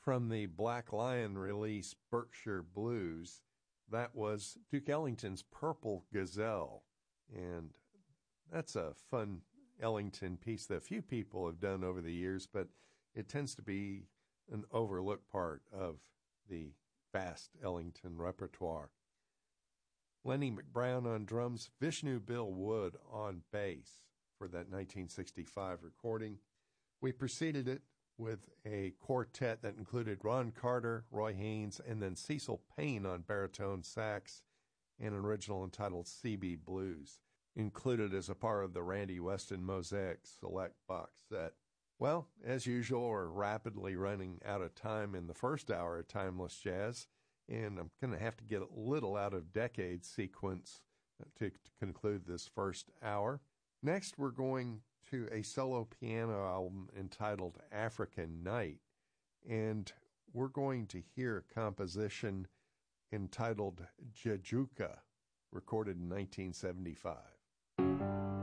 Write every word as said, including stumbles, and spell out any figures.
From the Black Lion release Berkshire Blues, that was Duke Ellington's Purple Gazelle. And that's a fun Ellington piece that a few people have done over the years, but it tends to be an overlooked part of the vast Ellington repertoire. Lenny McBrown on drums, Vishnu Bill Wood on bass for that nineteen sixty-five recording. We preceded it with a quartet that included Ron Carter, Roy Haynes, and then Cecil Payne on baritone sax, and an original entitled C B Blues, included as a part of the Randy Weston Mosaic Select box set. Well, as usual, we're rapidly running out of time in the first hour of Timeless Jazz, and I'm going to have to get a little out of decade sequence to, to conclude this first hour. Next, we're going to a solo piano album entitled African Night, and we're going to hear a composition entitled Jajuka, recorded in nineteen seventy-five.